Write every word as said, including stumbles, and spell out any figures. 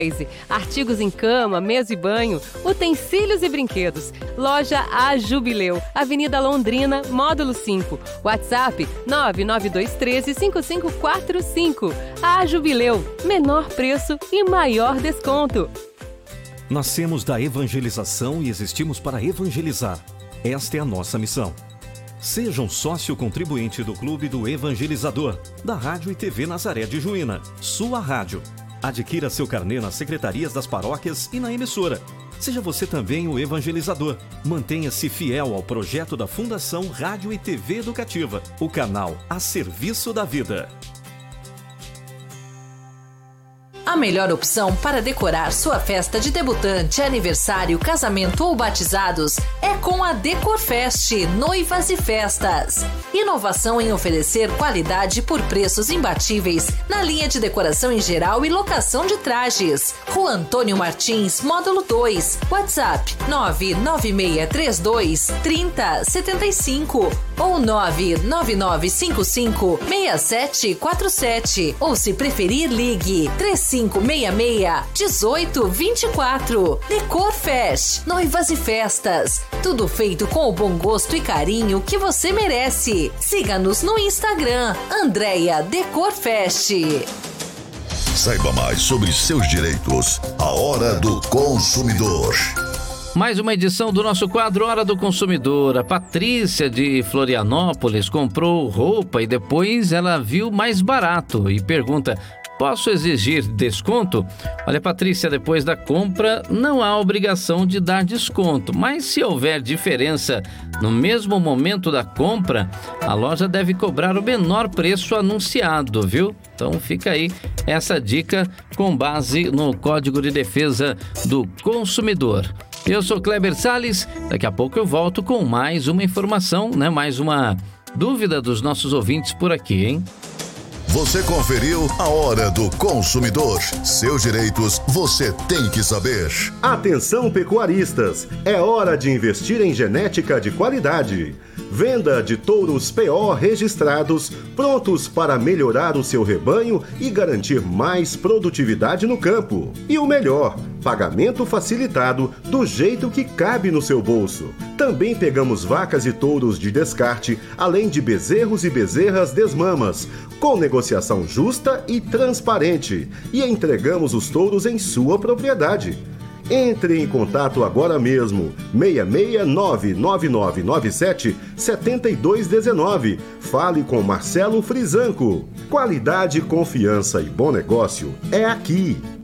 Artigos em cama, mesa e banho, utensílios e brinquedos. Loja A Jubileu, Avenida Londrina, Módulo cinco. WhatsApp nove nove dois um três cinco cinco quatro cinco. A Jubileu, menor preço e maior desconto. Nascemos da evangelização e existimos para evangelizar. Esta é a nossa missão. Seja um sócio contribuinte do Clube do Evangelizador, da Rádio e T V Nazaré de Juína, sua rádio. Adquira seu carnê nas secretarias das paróquias e na emissora. Seja você também o evangelizador. Mantenha-se fiel ao projeto da Fundação Rádio e T V Educativa, o canal a serviço da vida. A melhor opção para decorar sua festa de debutante, aniversário, casamento ou batizados é com a Decorfest Noivas e Festas. Inovação em oferecer qualidade por preços imbatíveis na linha de decoração em geral e locação de trajes. Rua Antônio Martins, Módulo dois. WhatsApp nove nove seis três dois três zero sete cinco ou nove nove nove cinco cinco seis sete quatro sete. Ou se preferir, ligue três cinco seis seis um oito dois quatro. Decorfest Noivas e Festas. Tudo feito com o bom gosto e carinho que você merece. Siga-nos no Instagram, Andréia Decorfest. Saiba mais sobre seus direitos. A Hora do Consumidor. Mais uma edição do nosso quadro Hora do Consumidor. A Patrícia de Florianópolis comprou roupa e depois ela viu mais barato e pergunta: posso exigir desconto? Olha, Patrícia, depois da compra não há obrigação de dar desconto, mas se houver diferença no mesmo momento da compra, a loja deve cobrar o menor preço anunciado, viu? Então fica aí essa dica com base no Código de Defesa do Consumidor. Eu sou Kleber Salles, daqui a pouco eu volto com mais uma informação, né? Mais uma dúvida dos nossos ouvintes por aqui, hein? Você conferiu a Hora do Consumidor. Seus direitos você tem que saber. Atenção, pecuaristas! É hora de investir em genética de qualidade. Venda de touros P O registrados, prontos para melhorar o seu rebanho e garantir mais produtividade no campo. E o melhor, pagamento facilitado do jeito que cabe no seu bolso. Também pegamos vacas e touros de descarte, além de bezerros e bezerras desmamas, com negociação justa e transparente. E entregamos os touros em sua propriedade. Entre em contato agora mesmo, seis seis nove nove nove nove sete sete dois um nove. Fale com Marcelo Frisanco. Qualidade, confiança e bom negócio é aqui.